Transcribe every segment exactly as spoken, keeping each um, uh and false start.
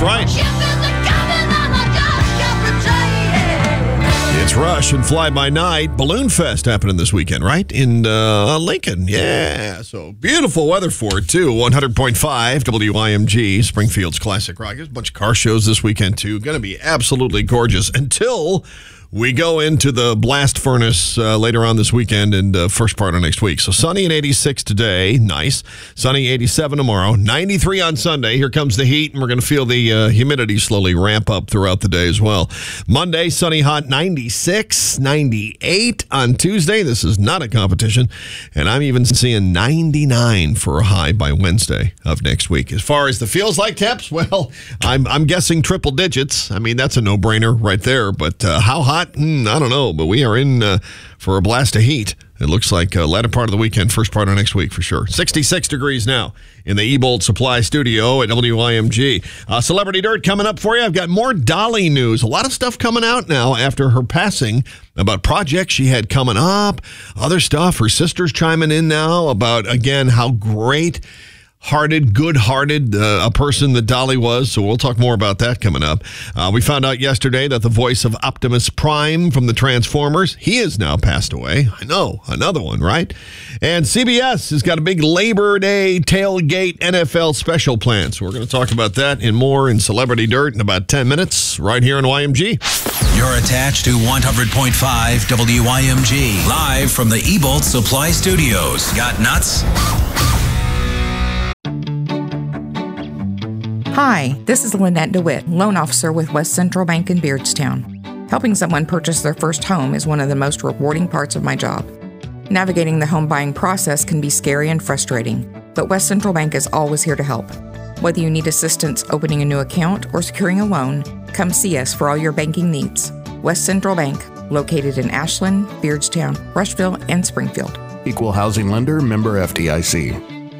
right. It's Rush and Fly By Night. Balloon Fest happening this weekend, right? In uh, Lincoln. Yeah. So beautiful weather for it, too. one hundred point five W I M G, Springfield's Classic Rock. There's a bunch of car shows this weekend, too. Going to be absolutely gorgeous until we go into the blast furnace uh, later on this weekend and uh, first part of next week. So sunny and eighty-six today. Nice. Sunny, eighty-seven tomorrow. ninety-three on Sunday. Here comes the heat, and we're going to feel the uh, humidity slowly ramp up throughout the day as well. Monday, sunny, hot, ninety-six. ninety-eight on Tuesday. This is not a competition. And I'm even seeing ninety-nine for a high by Wednesday of next week. As far as the feels like temps, well, I'm, I'm guessing triple digits. I mean, that's a no-brainer right there. But uh, how hot? Mm, I don't know, but we are in uh, for a blast of heat. It looks like uh, latter part of the weekend, first part of next week for sure. sixty-six degrees now in the Ebold Supply Studio at W I M G. Uh, Celebrity Dirt coming up for you. I've got more Dolly news. A lot of stuff coming out now after her passing about projects she had coming up, other stuff. Her sister's chiming in now about, again, how great hearted, good-hearted uh, a person that Dolly was, so we'll talk more about that coming up. Uh, we found out yesterday that the voice of Optimus Prime from the Transformers, he has now passed away. I know, another one, right? And C B S has got a big Labor Day tailgate N F L special plan, so we're going to talk about that and more in Celebrity Dirt in about ten minutes right here on Y M G. You're attached to one hundred point five W I M G, live from the Ebold Supply Studios. Got nuts? Hi, this is Lynette DeWitt, loan officer with West Central Bank in Beardstown. Helping someone purchase their first home is one of the most rewarding parts of my job. Navigating the home buying process can be scary and frustrating, but West Central Bank is always here to help. Whether you need assistance opening a new account or securing a loan, come see us for all your banking needs. West Central Bank, located in Ashland, Beardstown, Rushville, and Springfield. Equal housing lender, member F D I C.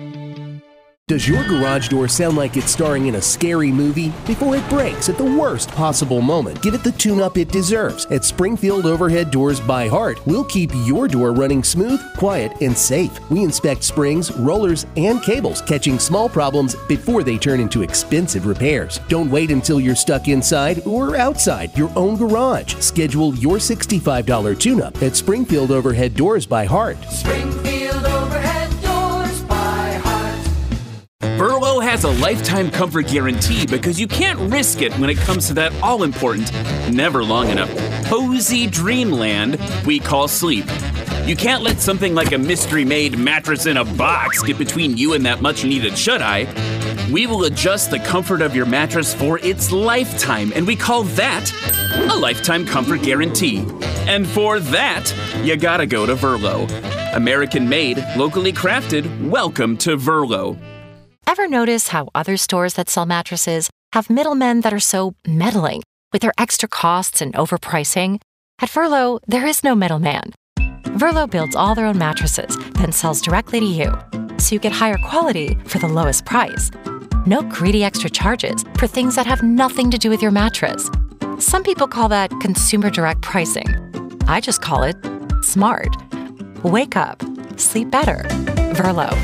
Does your garage door sound like it's starring in a scary movie? Before it breaks at the worst possible moment, give it the tune-up it deserves. At Springfield Overhead Doors by Heart, we'll keep your door running smooth, quiet, and safe. We inspect springs, rollers, and cables, catching small problems before they turn into expensive repairs. Don't wait until you're stuck inside or outside your own garage. Schedule your sixty-five dollars tune-up at Springfield Overhead Doors by Heart. Springfield Overhead Doors by Heart. Verlo has a lifetime comfort guarantee because you can't risk it when it comes to that all-important, never long enough, cozy dreamland we call sleep. You can't let something like a mystery-made mattress in a box get between you and that much-needed shut-eye. We will adjust the comfort of your mattress for its lifetime, and we call that a lifetime comfort guarantee. And for that, you gotta go to Verlo. American-made, locally crafted, welcome to Verlo. Ever notice how other stores that sell mattresses have middlemen that are so meddling with their extra costs and overpricing? At Verlo, there is no middleman. Verlo builds all their own mattresses, then sells directly to you, so you get higher quality for the lowest price. No greedy extra charges for things that have nothing to do with your mattress. Some people call that consumer direct pricing. I just call it smart. Wake up. Sleep better. Verlo.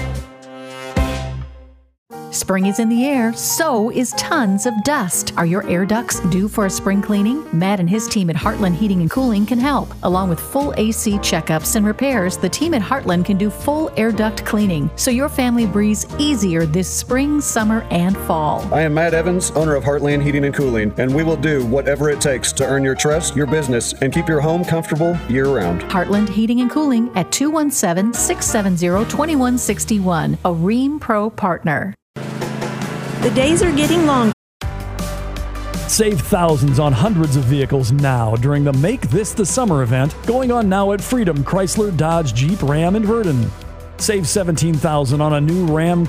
Spring is in the air, so is tons of dust. Are your air ducts due for a spring cleaning? Matt and his team at Heartland Heating and Cooling can help. Along with full A C checkups and repairs, the team at Heartland can do full air duct cleaning, so your family breathes easier this spring, summer, and fall. I am Matt Evans, owner of Heartland Heating and Cooling, and we will do whatever it takes to earn your trust, your business, and keep your home comfortable year-round. Heartland Heating and Cooling at two one seven, six seven zero, two one six one, a Rheem Pro partner. The days are getting long. Save thousands on hundreds of vehicles now during the Make This the Summer event going on now at Freedom Chrysler, Dodge, Jeep, Ram, and Verdon. Save seventeen thousand dollars on a new Ram